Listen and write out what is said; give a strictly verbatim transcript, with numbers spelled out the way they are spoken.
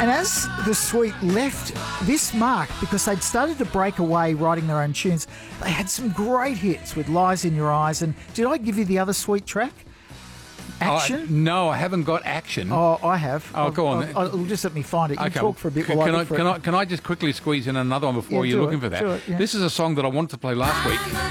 And as the Sweet left this mark, because they'd started to break away writing their own tunes, they had some great hits with Lies in Your Eyes. And did I give you the other Sweet track? Action? Oh, no, I haven't got Action. Oh, I have. Oh, I'll, go on. I'll, I'll just let me find it. You Okay. talk for a bit Can, while can, I I, look for can, it. I, can I just quickly squeeze in another one before Yeah, you're do looking it, for that? do it, yeah. This is a song that I wanted to play last week.